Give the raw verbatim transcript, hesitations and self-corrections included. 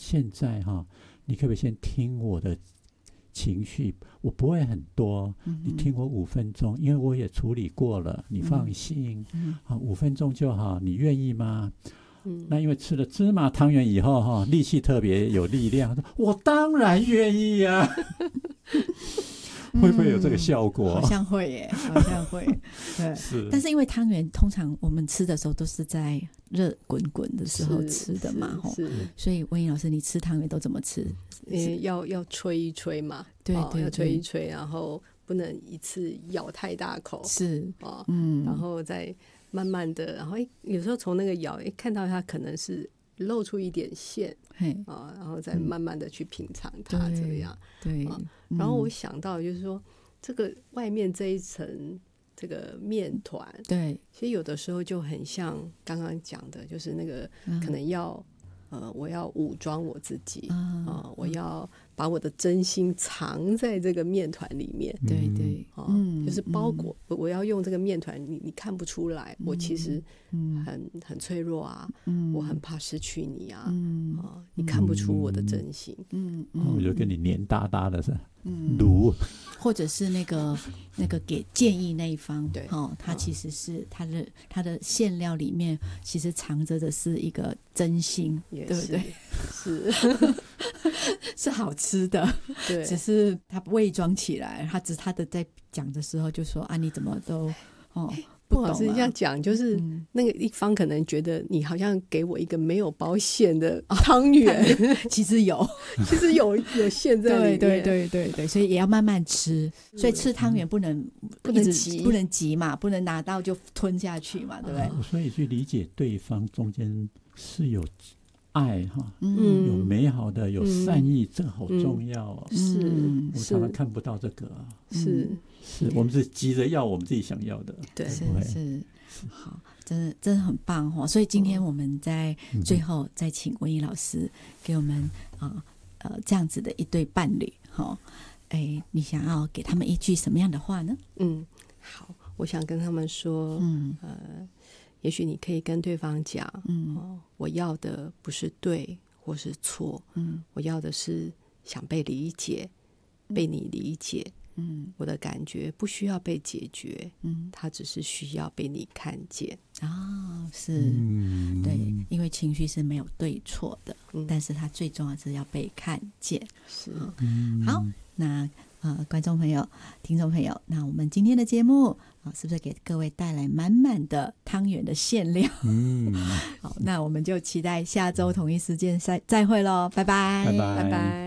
现在哈，你可不可以先听我的情绪？我不会很多，嗯、你听我五分钟，因为我也处理过了，你放心，嗯、啊，五分钟就好，你愿意吗？嗯、那因为吃了芝麻汤圆以后哈，力气特别有力量，我当然愿意啊。会不会有这个效果？ 嗯、好像会耶，好像会。对，是。但是因为汤圆通常我们吃的时候都是在热滚滚的时候吃的嘛，是。所以文颖老师，你吃汤圆都怎么吃？ 嗯、要要吹一吹嘛， 对 对, 对、哦， 要吹一吹，然后不能一次咬太大口， 是哦，嗯，然后再慢慢的，然后有时候从那个咬，看到它可能是露出一点馅，啊，然后再慢慢的去品尝它，嗯、这样， 对。 啊然后我想到就是说，这个外面这一层这个面团， 对， 其实有的时候就很像刚刚讲的，就是那个可能要、嗯、呃，我要武装我自己啊、呃，我要把我的真心藏在这个面团里面， 对对， 啊、嗯，就是包裹，嗯、我要用这个面团，你你看不出来，嗯、我其实很很脆弱啊，嗯，我很怕失去你啊，嗯，啊、你看不出我的真心， 嗯嗯，我就跟你黏哒哒的是。卤、嗯， 或者是那个那个给建议那一方， 对， 哦，它其实是它的它的馅料里面其实藏着的是一个真心，对不对？ 是是好吃的， 对， 只是它伪装起来，他只他的在讲的时候就说啊，你怎么都哦。 不好意思这样讲，就是那个一方可能觉得你好像给我一个没有包馅的汤圆、哦、 其实有其实有有馅在里面， 对对对对对，所以也要慢慢吃，所以吃汤圆不能不能急不能急嘛，不能拿到就吞下去嘛，对不对、 哦、所以去理解对方中间是有爱哈，嗯，有美好的，有善意，嗯、这好重要哦。 是， 我们常常看不到这个、啊， 是是，我们是急着要我们自己想要的， 对， 是是，好，真的真的很棒哦。所以今天我们在最后再请文颖老师给我们啊 呃, 呃这样子的一对伴侣，哈、哦，哎，你想要给他们一句什么样的话呢？ 嗯，好，我想跟他们说，嗯呃。也许你可以跟对方讲、嗯哦、我要的不是对或是错、嗯、我要的是想被理解、嗯、被你理解、嗯、我的感觉不需要被解决、嗯、它只是需要被你看见啊、哦，是、嗯、对，因为情绪是没有对错的、嗯、但是它最重要是要被看见， 是、 嗯、好，那呃，观众朋友、听众朋友，那我们今天的节目啊，是不是给各位带来满满的汤圆的馅料？嗯，好，那我们就期待下周同一时间再再会喽，拜拜， 拜拜。 拜拜。